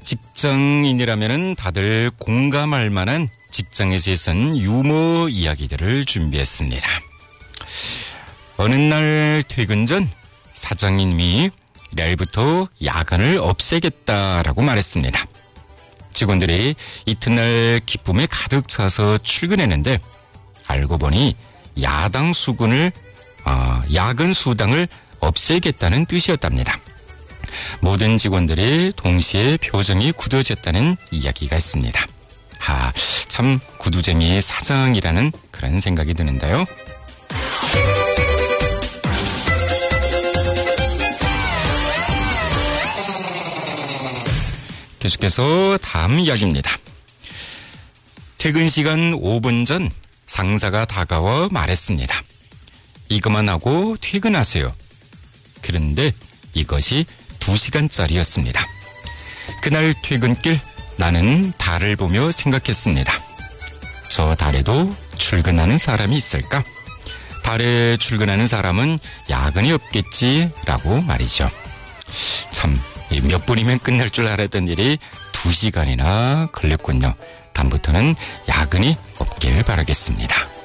직장인이라면 다들 공감할 만한 직장에서 쓴 유머 이야기들을 준비했습니다. 어느 날 퇴근 전 사장님이 내일부터 야근을 없애겠다라고 말했습니다. 직원들이 이튿날 기쁨에 가득 차서 출근했는데 알고 보니 야근 수당을 없애겠다는 뜻이었답니다. 모든 직원들이 동시에 표정이 굳어졌다는 이야기가 있습니다. 참 구두쟁이 사장이라는 그런 생각이 드는데요. 계속해서 다음 이야기입니다. 퇴근 시간 5분 전 상사가 다가와 말했습니다. 이것만 하고 퇴근하세요. 그런데 이것이 2시간짜리였습니다. 그날 퇴근길 나는 달을 보며 생각했습니다. 저 달에도 출근하는 사람이 있을까? 달에 출근하는 사람은 야근이 없겠지라고 말이죠. 참 몇 분이면 끝날 줄 알았던 일이 2시간이나 걸렸군요. 다음부터는 야근이 없길 바라겠습니다.